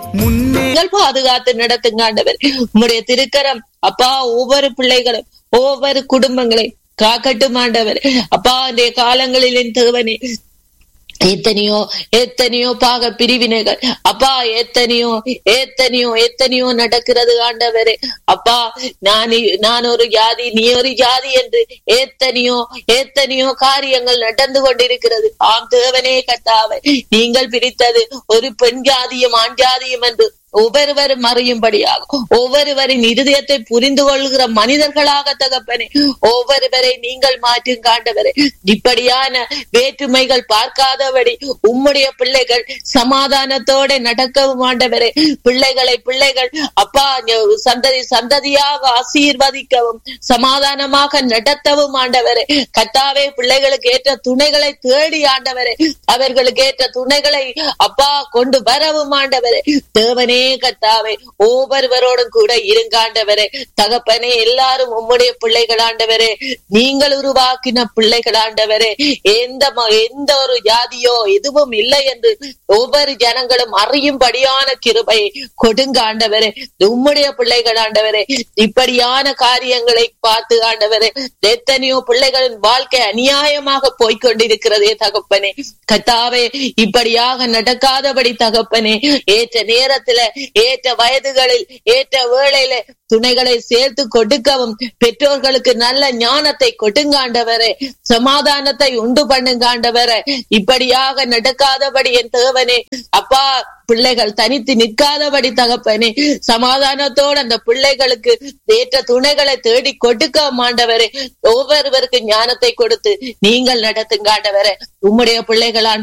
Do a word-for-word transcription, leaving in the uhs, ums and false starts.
நீங்கள் பாதுகாத்து நடத்துங்க ஆண்டவர். உம்முடைய திருக்கரம் அப்பா ஒவ்வொரு பிள்ளைகளும் ஒவ்வொரு குடும்பங்களை காக்கட்டும் ஆண்டவர். அப்பா இந்த காலங்களில் என் தேவனே எத்தனையோ எத்தனையோ பாக பிரிவினைகள் அப்பா எத்தனையோ எத்தனையோ எத்தனையோ நடக்கிறது ஆண்டவரே. அப்பா நான் நான் ஒரு ஜாதி நீ ஒரு ஜாதி என்று எத்தனையோ எத்தனையோ காரியங்கள் நடந்து கொண்டிருக்கிறது. ஆம் தேவனே கர்த்தாவே, நீங்கள் பிரித்தது ஒரு பெண் ஜாதியும் ஆண் ஜாதியும் என்று ஒவ்வொருவரும் அறியும்படியாக ஒவ்வொருவரின் இருதயத்தை புரிந்து கொள்கிற மனிதர்களாக தகப்பனே ஒவ்வொருவரை நீங்கள் மாற்றும் ஆண்டவரே. இப்படியான வேற்றுமைகள் பார்க்காதபடி உம்முடைய பிள்ளைகள் சமாதானத்தோட நடக்கவும் ஆண்டவரே. பிள்ளைகளை பிள்ளைகள் அப்பா சந்ததி சந்ததியாக ஆசீர்வதிக்கவும் சமாதானமாக நடத்தவும் ஆண்டவரே. கர்த்தாவே, பிள்ளைகளுக்கு ஏற்ற துணைகளை தேடி ஆண்டவரே அவர்களுக்கு ஏற்ற துணைகளை அப்பா கொண்டு வரவும் ஆண்டவரே. தேவனே கர்த்தாவே, ஒவ்வொருவரோடும் கூட இருங்காண்டவரே. தகப்பனே, எல்லாரும் உம்முடைய பிள்ளைகள் ஆண்டவரே. நீங்கள் உருவாக்கின பிள்ளைகள் ஆண்டவரே. எந்த எந்த ஒரு ஜாதியோ எதுவும் இல்லை என்று ஒவ்வொரு ஜனங்களும் அறியும்படியான கிருபை கொடுங்க ஆண்டவரே. உம்முடைய பிள்ளைகள் ஆண்டவரே, இப்படியான காரியங்களை பார்த்து ஆண்டவரே எத்தனையோ பிள்ளைகளின் வாழ்க்கை அநியாயமாக போய்கொண்டிருக்கிறதே தகப்பனே. கர்த்தாவே, இப்படியாக நடக்காதபடி தகப்பனே ஏற்ற நேரத்துல ஏற்ற வயதுகளில் ஏற்ற வேளையில துணைகளை சேர்த்து கொடுக்கவும் பெற்றோர்களுக்கு நல்ல ஞானத்தை கொடுங்காண்டவரே. சமாதானத்தை உண்டு பண்ணுங்காண்டவரே. இப்படியாக நடக்காதபடி என் தேவனே அப்பா பிள்ளைகள் தனித்து நிற்காதபடி தகப்பனே சமாதானத்தோடு அந்த பிள்ளைகளுக்கு ஏற்ற துணைகளை தேடி கொடுக்க மாண்டவரே. ஒவ்வொருவருக்கு ஞானத்தை கொடுத்து நீங்கள் நடத்துங்காண்டவரே. உம்முடைய பிள்ளைகள்